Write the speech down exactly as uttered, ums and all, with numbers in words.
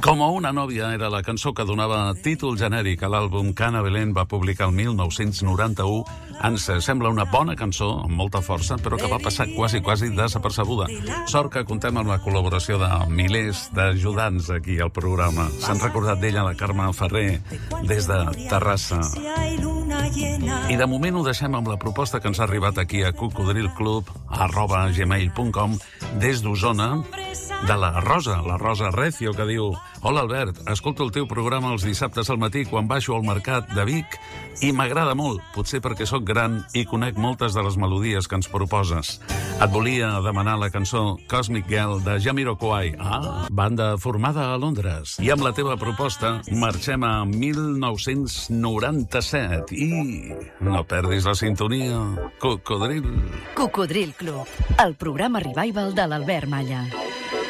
Como una nòvia era la cançó que donava títol genèric a l'àlbum que Ana Belén va publicar el mil nou-cents noranta-u. Ens sembla una bona cançó, amb molta força, però que va passar quasi, quasi desapercebuda. Sort que contem amb la col·laboració de milers d'ajudants aquí al programa. S'han recordat d'ella la Carme Ferrer, des de Terrassa. I de moment ho deixem amb la proposta que ens ha arribat aquí a cocodrilclub arroba gmail punt com des d'Osona, de la Rosa, la Rosa Recio, que diu: Hola Albert, escolto el teu programa els dissabtes al matí quan baixo al mercat de Vic i m'agrada molt, potser perquè sóc gran i conec moltes de les melodies que ens proposes. Et volia demanar la cançó Cosmic Girl de Jamiroquai, ah, banda formada a Londres. I amb la teva proposta marxem a mil nou-cents noranta-set i no perdis la sintonia. Cocodril. Cocodril Club, el programa revival de l'Albert Malla.